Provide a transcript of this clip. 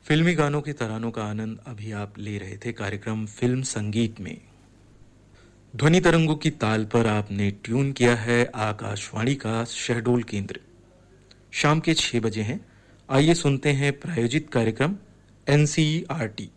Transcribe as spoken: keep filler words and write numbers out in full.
फिल्मी गानों के तरानों का आनंद अभी आप ले रहे थे कार्यक्रम फिल्म संगीत में। ध्वनि तरंगों की ताल पर आपने ट्यून किया है आकाशवाणी का शहडोल केंद्र। शाम के छह बजे हैं। आइए सुनते हैं प्रायोजित कार्यक्रम एनसीईआरटी।